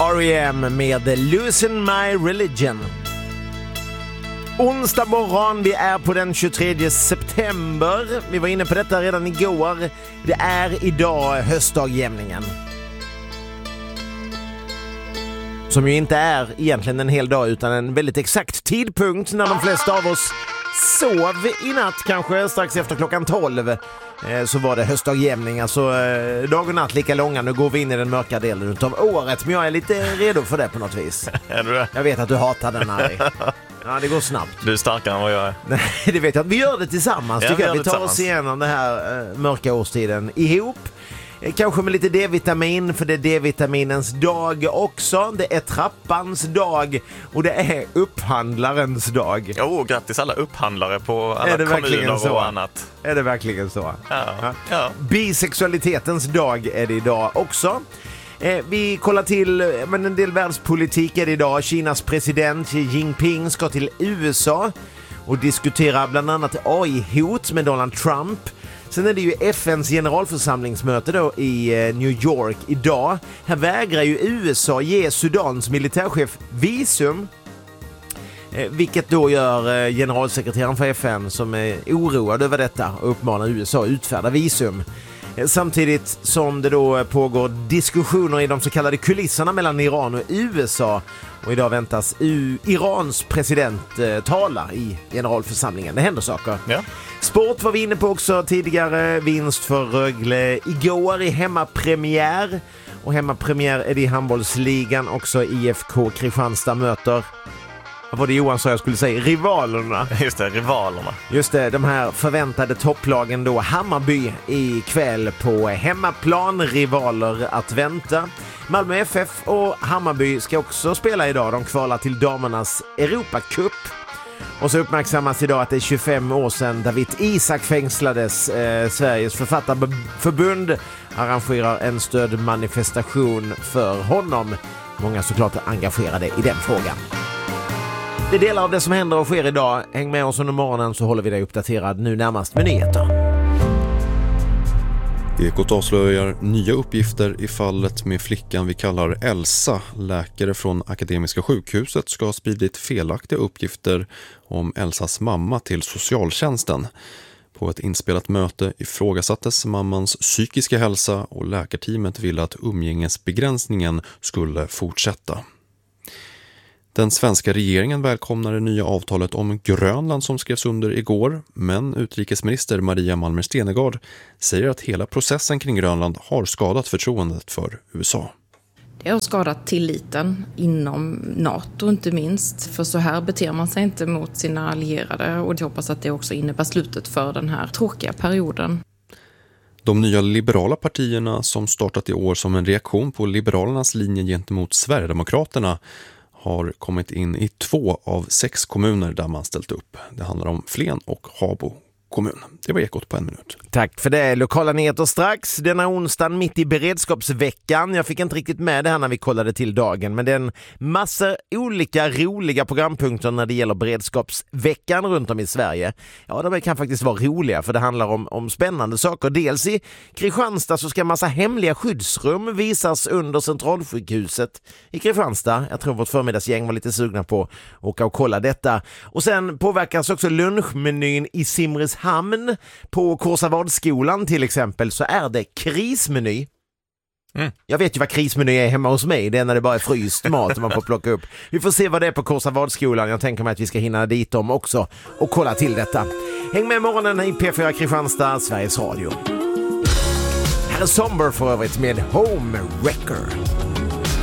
R.E.M. med Losing My Religion. Onsdag morgon, vi är på den 23 september. Vi var inne på detta redan igår. Det är idag höstdagjämningen. Som ju inte är egentligen en hel dag utan en väldigt exakt tidpunkt när de flesta av oss sov i natt, kanske strax efter klockan 12. Så var det höstdagjämning, alltså dag och natt lika långa. Nu går vi in i den mörka delen av året, men jag är lite redo för det på något vis. Är du det? Jag vet att du hatar den här. Ja, det går snabbt. Du är starkare än vad jag är. Nej, det vet jag. Vi gör det tillsammans, Ja, tycker jag. Vi tar tillsammans. oss igenom den här mörka årstiden ihop. Kanske med lite D-vitamin, för det är D-vitaminens dag också. Det är trappans dag och det är upphandlarens dag. Grattis alla upphandlare på alla Är det verkligen kommuner så? och annat. Är det verkligen så? Ja. Bisexualitetens dag är det idag också. Vi kollar till en del världspolitik är det idag. Kinas president Xi Jinping ska till USA och diskutera bland annat AI-hot med Donald Trump. Sen är det ju FNs generalförsamlingsmöte då i New York idag. Här vägrar ju USA ge Sudans militärchef visum. Vilket då gör generalsekreteraren för FN som är oroad över detta och uppmanar USA att utfärda visum. Samtidigt som det då pågår diskussioner i de så kallade kulisserna mellan Iran och USA. Och idag väntas Irans president tala i generalförsamlingen. Det händer saker. Ja. Sport var vi inne på också tidigare. Vinst för Rögle igår i hemmapremiär. Och hemmapremiär är det i handbollsligan också. IFK Kristianstad möter... Vad var det Johan sa jag skulle säga? Rivalerna. Just det, rivalerna. Just det, de här förväntade topplagen då. Hammarby ikväll på hemmaplan. Rivaler att vänta. Malmö FF och Hammarby ska också spela idag. De kvalar till damernas Europacup. Och så uppmärksammas idag att det är 25 år sedan David Isak fängslades. Sveriges författarförbund arrangerar en stödmanifestation för honom. Många såklart är engagerade i den frågan. Det är delar av det som händer och sker idag. Häng med oss under morgonen så håller vi dig uppdaterad nu närmast med nyheter. Ekot avslöjar nya uppgifter i fallet med flickan vi kallar Elsa. Läkare från Akademiska sjukhuset ska ha spridit felaktiga uppgifter om Elsas mamma till socialtjänsten. På ett inspelat möte ifrågasattes mammans psykiska hälsa och läkarteamet ville att umgängesbegränsningen skulle fortsätta. Den svenska regeringen välkomnar det nya avtalet om Grönland som skrevs under igår, men utrikesminister Maria Malmer Stenergard säger att hela processen kring Grönland har skadat förtroendet för USA. Det har skadat tilliten inom NATO inte minst, för så här beter man sig inte mot sina allierade och jag hoppas att det också innebär slutet för den här tråkiga perioden. De nya liberala partierna som startat i år som en reaktion på Liberalernas linje gentemot Sverigedemokraterna har kommit in i 2 av 6 kommuner där man ställt upp. Det handlar om Flen och Habo kommun. Det var Ekot på 1 minut. Tack för det. Lokala nyheter strax. Denna onsdag mitt i beredskapsveckan. Jag fick inte riktigt med det här när vi kollade till dagen. Men det är en massa olika roliga programpunkter när det gäller beredskapsveckan runt om i Sverige. Ja, de kan faktiskt vara roliga för det handlar om spännande saker. Dels i Kristianstad så ska en massa hemliga skyddsrum visas under centralsjukhuset i Kristianstad. Jag tror vårt förmiddagsgäng var lite sugna på att åka och kolla detta. Och sen påverkas också lunchmenyn i Simrishamn. På Korsavadskolan till exempel så är det krismeny. Jag vet ju vad krismeny är hemma hos mig. Det är när det bara är fryst mat man får plocka upp. Vi får se vad det är på Korsavadskolan. Jag tänker mig att vi ska hinna dit dem också och kolla till detta. Häng med morgonen i P4 Kristianstad, Sveriges Radio. Här är Somber för övrigt med Home Wrecker.